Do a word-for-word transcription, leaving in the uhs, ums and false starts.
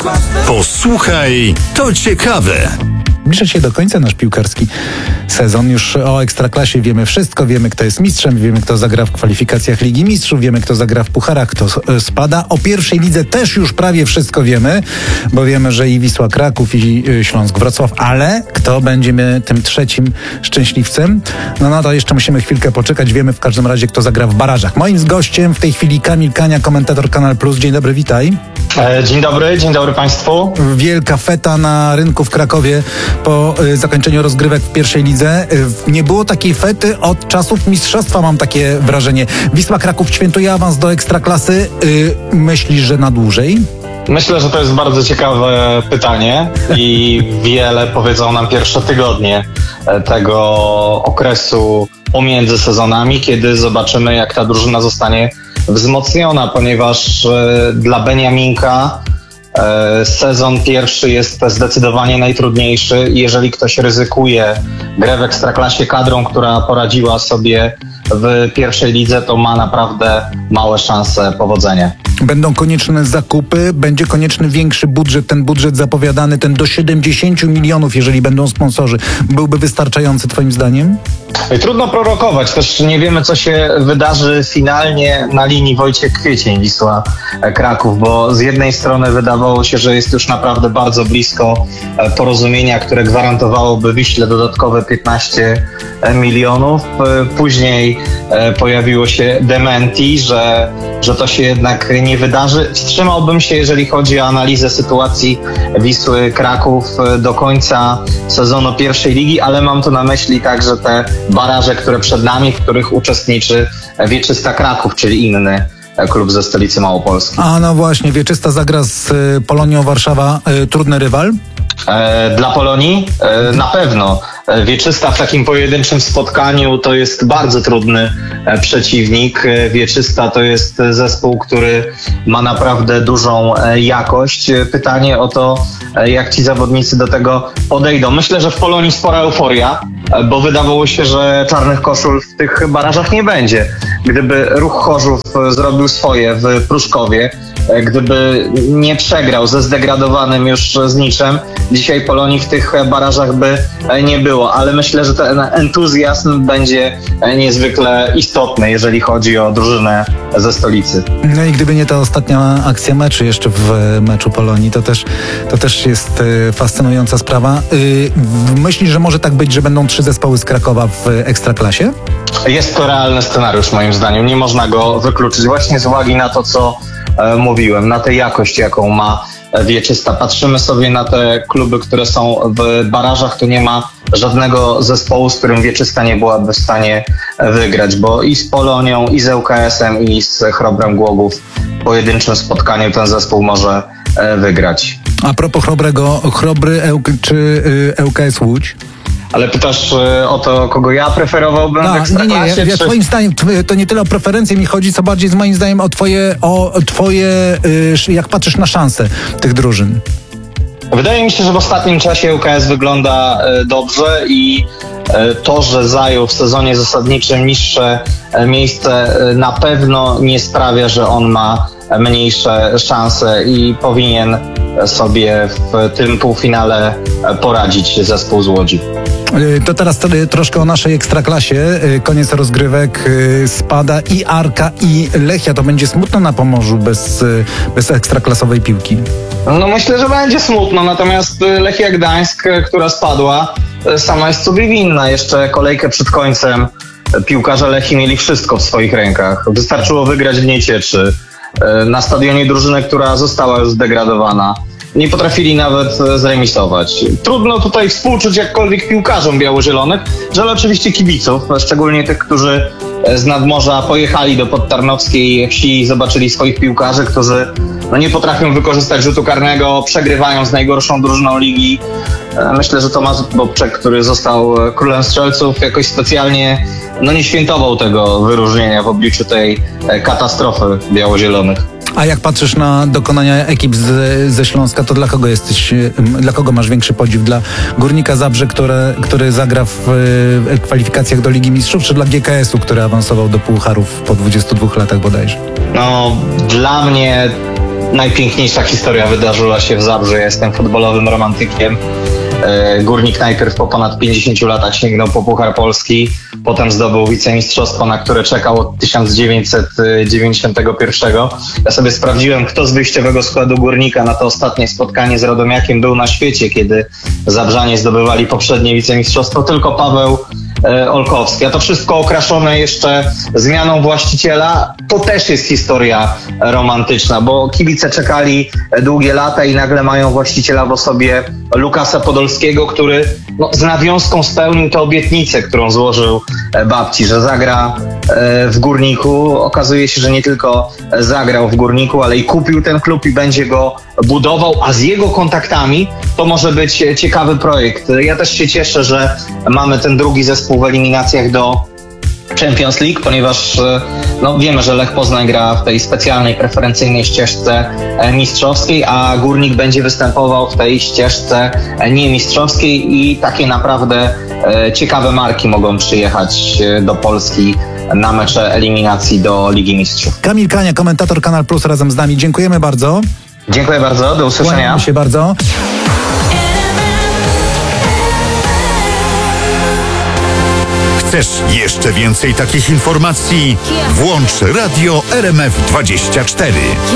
Posłuchaj, to ciekawe. Zbliża się do końca nasz piłkarski sezon. Już o Ekstraklasie wiemy wszystko. Wiemy, kto jest mistrzem, wiemy, kto zagra w kwalifikacjach Ligi Mistrzów, wiemy, kto zagra w pucharach, kto spada. O pierwszej lidze też już prawie wszystko wiemy, bo wiemy, że i Wisła Kraków, i Śląsk Wrocław, ale kto będzie tym trzecim szczęśliwcem? No na to jeszcze musimy chwilkę poczekać. Wiemy w każdym razie, kto zagra w barażach. Moim gościem w tej chwili Kamil Kania, komentator Kanal Plus. Dzień dobry, witaj. Dzień dobry, dzień dobry Państwu. Wielka feta na rynku w Krakowie po y, zakończeniu rozgrywek w pierwszej lidze. Y, nie było takiej fety od czasów mistrzostwa, mam takie wrażenie. Wisła Kraków świętuje awans do Ekstraklasy. Y, myślisz, że na dłużej? Myślę, że to jest bardzo ciekawe pytanie i wiele powiedzą nam pierwsze tygodnie tego okresu pomiędzy sezonami, kiedy zobaczymy, jak ta drużyna zostanie wzmocniona, ponieważ y, dla Beniaminka sezon pierwszy jest zdecydowanie najtrudniejszy. Jeżeli ktoś ryzykuje grę w Ekstraklasie kadrą, która poradziła sobie w pierwszej lidze, to ma naprawdę małe szanse powodzenia. Będą konieczne zakupy, będzie konieczny większy budżet. Ten budżet zapowiadany, ten do siedemdziesięciu milionów, jeżeli będą sponsorzy, byłby wystarczający twoim zdaniem? Trudno prorokować. Też nie wiemy, co się wydarzy finalnie na linii Wojciech Kwiecień, Wisła Kraków, bo z jednej strony wydawało się, że jest już naprawdę bardzo blisko porozumienia, które gwarantowałoby Wiśle dodatkowe piętnaście milionów. Później pojawiło się dementi, że, że to się jednak nie wydarzy. Wstrzymałbym się, jeżeli chodzi o analizę sytuacji Wisły Kraków do końca sezonu pierwszej ligi, ale mam tu na myśli także te baraże, które przed nami, w których uczestniczy Wieczysta Kraków, czyli inny klub ze stolicy Małopolski. A no właśnie, Wieczysta zagra z Polonią Warszawa. Trudny rywal? Dla Polonii na pewno. Wieczysta w takim pojedynczym spotkaniu to jest bardzo trudny przeciwnik. Wieczysta to jest zespół, który ma naprawdę dużą jakość. Pytanie o to, jak ci zawodnicy do tego podejdą. Myślę, że w Polonii spora euforia, bo wydawało się, że czarnych koszul w tych barażach nie będzie. Gdyby Ruch Chorzów zrobił swoje w Pruszkowie, gdyby nie przegrał ze zdegradowanym już Zniczem, dzisiaj Polonii w tych barażach by nie było, ale myślę, że ten entuzjazm będzie niezwykle istotny, jeżeli chodzi o drużynę ze stolicy. No i gdyby nie ta ostatnia akcja meczu jeszcze w meczu Polonii, to też, to też jest fascynująca sprawa. Myślisz, że może tak być, że będą trzy zespoły z Krakowa w Ekstraklasie? Jest to realny scenariusz moim zdaniem, nie można go wykluczyć właśnie z uwagi na to, co e, mówiłem, na tę jakość, jaką ma Wieczysta. Patrzymy sobie na te kluby, które są w barażach, to nie ma żadnego zespołu, z którym Wieczysta nie byłaby w stanie wygrać, bo i z Polonią, i z L K S-em, i z Chrobrem Głogów w pojedynczym spotkaniu ten zespół może e, wygrać. A propos Chrobrego, Chrobry czy y, L K S Łódź? Ale pytasz y, o to, kogo ja preferowałbym no, w Ekstraklasie? Nie, nie, ja, ja czy... twoim zdaniem, to nie tyle o preferencje mi chodzi, co bardziej z moim zdaniem o twoje, o twoje y, jak patrzysz na szanse tych drużyn. Wydaje mi się, że w ostatnim czasie L K S wygląda y, dobrze i y, to, że zajął w sezonie zasadniczym niższe y, miejsce y, na pewno nie sprawia, że on ma mniejsze szanse i powinien sobie w tym półfinale poradzić zespół z Łodzi. To teraz troszkę o naszej Ekstraklasie. Koniec rozgrywek, spada i Arka, i Lechia. To będzie smutno na Pomorzu bez, bez ekstraklasowej piłki. No myślę, że będzie smutno, natomiast Lechia Gdańsk, która spadła, sama jest sobie winna. Jeszcze kolejkę przed końcem piłkarze Lechii mieli wszystko w swoich rękach. Wystarczyło wygrać w Niecieczy, na stadionie drużyny, która została już zdegradowana. Nie potrafili nawet zremisować. Trudno tutaj współczuć jakkolwiek piłkarzom biało-zielonych, że ale oczywiście kibiców, szczególnie tych, którzy z nadmorza pojechali do podtarnowskiej wsi i zobaczyli swoich piłkarzy, którzy no, nie potrafią wykorzystać rzutu karnego, przegrywają z najgorszą drużyną ligi. Myślę, że Tomasz Bobczek, który został królem strzelców, jakoś specjalnie no, nie świętował tego wyróżnienia w obliczu tej katastrofy biało-zielonych. A jak patrzysz na dokonania ekip z, ze Śląska, to dla kogo jesteś, dla kogo masz większy podziw? Dla Górnika Zabrze, które, który zagra w, w kwalifikacjach do Ligi Mistrzów, czy dla G K S-u, który awansował do pucharów po dwudziestu dwóch latach bodajże? No, dla mnie najpiękniejsza historia wydarzyła się w Zabrzu. Ja jestem futbolowym romantykiem. Górnik najpierw po ponad pięćdziesięciu latach sięgnął po Puchar Polski, potem zdobył wicemistrzostwo, na które czekał od tysiąc dziewięćset dziewięćdziesiątego pierwszego. Ja sobie sprawdziłem, kto z wyjściowego składu Górnika na to ostatnie spotkanie z Radomiakiem był na świecie, kiedy Zabrzanie zdobywali poprzednie wicemistrzostwo. Tylko Paweł e, Olkowski. A to wszystko okraszone jeszcze zmianą właściciela. To też jest historia romantyczna, bo kibice czekali długie lata i nagle mają właściciela w osobie Lukasa Podolskiego, który no, z nawiązką spełnił tę obietnicę, którą złożył babci, że zagra w Górniku. Okazuje się, że nie tylko zagrał w Górniku, ale i kupił ten klub i będzie go budował, a z jego kontaktami to może być ciekawy projekt. Ja też się cieszę, że mamy ten drugi zespół w eliminacjach do Champions League, ponieważ no, wiemy, że Lech Poznań gra w tej specjalnej, preferencyjnej ścieżce mistrzowskiej, a Górnik będzie występował w tej ścieżce niemistrzowskiej i takie naprawdę e, ciekawe marki mogą przyjechać do Polski na mecze eliminacji do Ligi Mistrzów. Kamil Kania, komentator Kanal Plus razem z nami. Dziękujemy bardzo. Dziękuję bardzo, do usłyszenia. Kłaniamy się bardzo. Chcesz jeszcze więcej takich informacji? Włącz Radio R M F dwadzieścia cztery.